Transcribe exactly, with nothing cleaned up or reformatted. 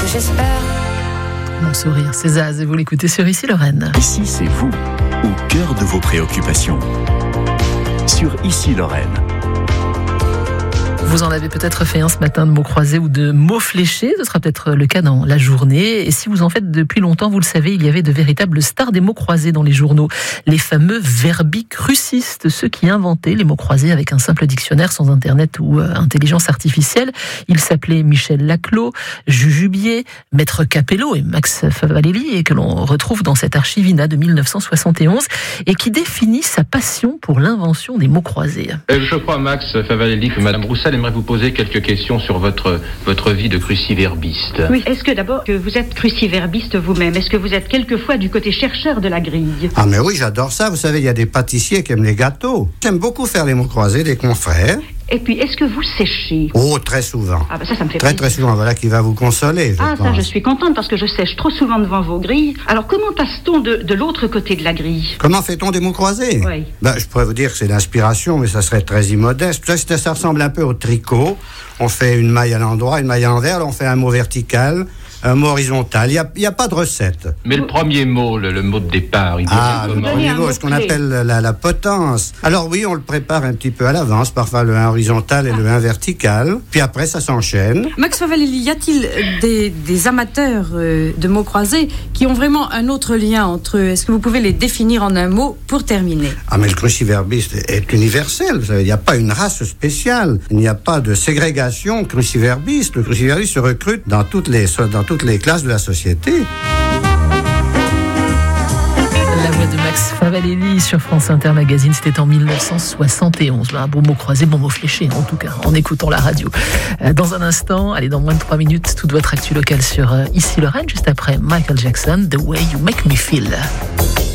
j'espère. Mon sourire, c'est Zaz et vous l'écoutez sur Ici Lorraine. Ici, c'est vous, au cœur de vos préoccupations. Sur Ici Lorraine. Vous en avez peut-être fait un ce matin de mots croisés ou de mots fléchés, ce sera peut-être le cas dans la journée. Et si vous en faites depuis longtemps, vous le savez, il y avait de véritables stars des mots croisés dans les journaux. Les fameux verbicrucistes, ceux qui inventaient les mots croisés avec un simple dictionnaire sans internet ou euh, intelligence artificielle. Ils s'appelaient Michel Laclos, Jujubier, Maître Capello et Max Favalelli, et que l'on retrouve dans cette Archivina de mille neuf cent soixante et onze, et qui définit sa passion pour l'invention des mots croisés. Je crois, Max Favalelli, que Madame Roussel aimerait vous poser quelques questions sur votre, votre vie de cruciverbiste. Oui, est-ce que d'abord que vous êtes cruciverbiste vous-même? Est-ce que vous êtes quelquefois du côté chercheur de la grille? Ah mais oui, j'adore ça. Vous savez, il y a des pâtissiers qui aiment les gâteaux. J'aime beaucoup faire les mots croisés des confrères. Et puis, est-ce que vous séchez? Oh, très souvent. Ah ben ça, ça me fait Très plaisir. très souvent, voilà qui va vous consoler, je Ah pense. ça, je suis contente parce que je sèche trop souvent devant vos grilles. Alors, comment passe-t-on de, de l'autre côté de la grille? Comment fait-on des mots croisés? Oui. Ben, je pourrais vous dire que c'est l'inspiration, mais ça serait très immodeste. Ça, ça, ça ressemble un peu au tricot. On fait une maille à l'endroit, une maille à l'envers, là, on fait un mot vertical, un mot horizontal. Il n'y a, il y a pas de recette. Mais le premier mot, le, le mot de départ, il Ah, devient le comment? premier un mot, mot ce qu'on clé. appelle la, la potence. Alors oui, on le prépare un petit peu à l'avance, parfois le un horizontal et le un vertical. Puis après, ça s'enchaîne. Max Favalelli, y a-t-il des, des amateurs euh, de mots croisés qui ont vraiment un autre lien entre eux? Est-ce que vous pouvez les définir en un mot pour terminer? Ah, mais le cruciverbiste est universel. Vous savez, il n'y a pas une race spéciale. Il n'y a pas de ségrégation cruciverbiste. Le cruciverbiste se recrute dans toutes les, dans toutes les classes de la société. La voix de Max Favalelli sur France Inter Magazine, c'était en mille neuf cent soixante et onze. Un bon mot croisé, bon mot fléché, en tout cas, en écoutant la radio. Dans un instant, allez, dans moins de trois minutes, toute votre actu locale sur Ici Lorraine, juste après Michael Jackson, The Way You Make Me Feel.